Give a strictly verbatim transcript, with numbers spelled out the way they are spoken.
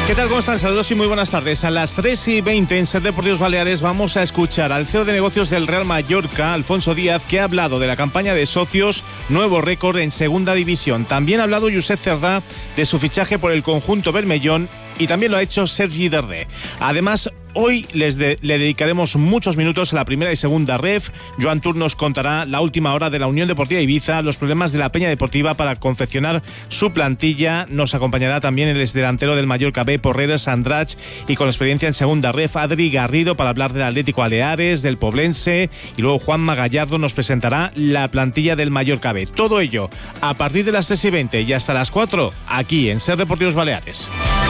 ¿Qué tal? ¿Cómo están? Saludos y muy buenas tardes. A las tres y veinte en Ser Deportivos Baleares vamos a escuchar al C E O de negocios del Real Mallorca, Alfonso Díaz, que ha hablado de la campaña de socios, nuevo récord en segunda división. También ha hablado Josep Cerdá de su fichaje por el conjunto bermellón y también lo ha hecho Sergi Darder. Además, hoy les de, le dedicaremos muchos minutos a la primera y segunda ref. Joan Tur nos contará la última hora de la Unión Deportiva Ibiza, los problemas de la Peña Deportiva para confeccionar su plantilla. Nos acompañará también el exdelantero del Mallorca B, Porreres Andrach, y con experiencia en segunda ref, Adri Garrido, para hablar del Atlético Baleares, del Poblense, y luego Juanma Gallardo nos presentará la plantilla del Mallorca B. Todo ello a partir de las tres y veinte y hasta las cuatro, aquí en Ser Deportivos Baleares.